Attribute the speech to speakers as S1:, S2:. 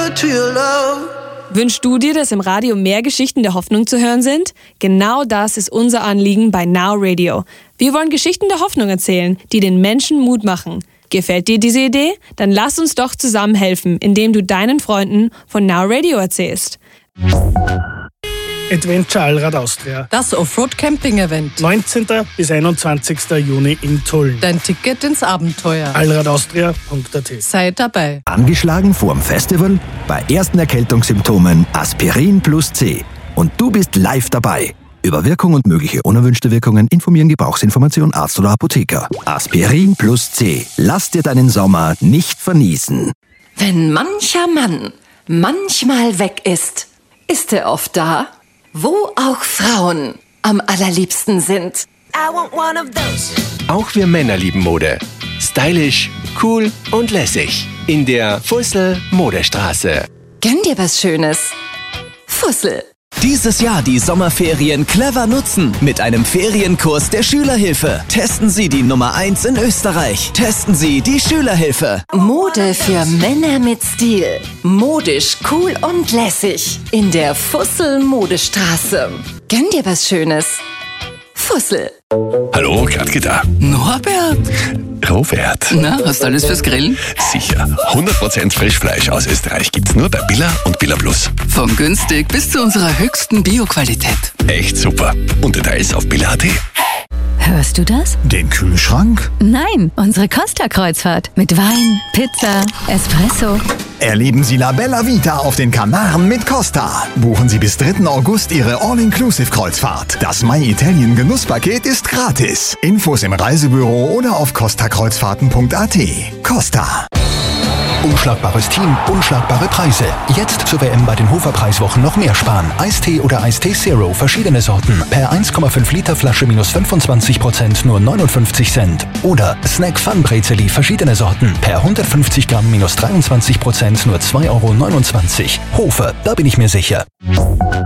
S1: Wünschst du dir, dass im Radio mehr Geschichten der Hoffnung zu hören sind? Genau das ist unser Anliegen bei Now Radio. Wir wollen Geschichten der Hoffnung erzählen, die den Menschen Mut machen. Gefällt dir diese Idee? Dann lass uns doch zusammen helfen, indem du deinen Freunden von Now Radio erzählst.
S2: Adventure Allrad Austria.
S3: Das Offroad-Camping-Event.
S2: 19. bis 21. Juni in Tulln.
S3: Dein Ticket ins Abenteuer.
S2: allradaustria.at.
S3: Sei dabei.
S4: Angeschlagen vorm Festival? Bei ersten Erkältungssymptomen Aspirin plus C. Und du bist live dabei. Über Wirkung und mögliche unerwünschte Wirkungen informieren Gebrauchsinformation Arzt oder Apotheker. Aspirin plus C. Lass dir deinen Sommer nicht vernießen.
S5: Wenn mancher Mann manchmal weg ist, ist er oft da, wo auch Frauen am allerliebsten sind.
S6: Auch wir Männer lieben Mode. Stylisch, cool und lässig. In der Fussel Modestraße.
S5: Gönn dir was Schönes. Fussel.
S7: Dieses Jahr die Sommerferien clever nutzen mit einem Ferienkurs der Schülerhilfe. Testen Sie die Nummer 1 in Österreich. Testen Sie die Schülerhilfe.
S5: Mode für Männer mit Stil. Modisch, cool und lässig. In der Fussel Modestraße. Gönn dir was Schönes. Fussel.
S8: Hallo, Katke da.
S9: Norbert?
S8: Robert.
S9: Na, hast du alles fürs Grillen?
S8: Sicher. 100% Frischfleisch aus Österreich gibt's nur bei Billa und Billa Plus.
S9: Von günstig bis zu unserer höchsten Bio-Qualität.
S8: Echt super. Und Details auf billa.at.
S10: Hörst du das?
S11: Den Kühlschrank?
S10: Nein, unsere Costa-Kreuzfahrt. Mit Wein, Pizza, Espresso.
S11: Erleben Sie La Bella Vita auf den Kanaren mit Costa. Buchen Sie bis 3. August Ihre All-Inclusive-Kreuzfahrt. Das My Italien Genusspaket ist gratis. Infos im Reisebüro oder auf costakreuzfahrten.at. Costa.
S12: Unschlagbares Team, unschlagbare Preise. Jetzt zur WM bei den Hofer-Preiswochen noch mehr sparen. Eistee oder Eistee Zero, verschiedene Sorten. Per 1,5 Liter Flasche minus 25%, nur 59 Cent. Oder Snack Fun Brezeli, verschiedene Sorten. Per 150 Gramm minus 23%, nur 2,29 Euro. Hofer, da bin ich mir sicher.